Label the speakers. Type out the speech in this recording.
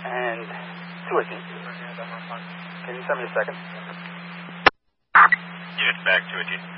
Speaker 1: And 218. Can you send me a second?
Speaker 2: Unit back, 218.